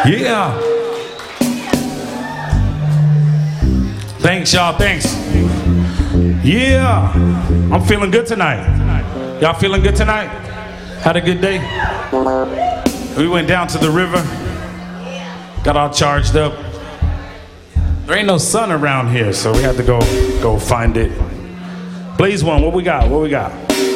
Yeah. Thanks, y'all. Thanks. Yeah. I'm feeling good tonight. Y'all feeling good tonight? Had a good day? We went down to the river. Got all charged up. There ain't no sun around here, so we had to go find it. Blaze one, what we got? What we got?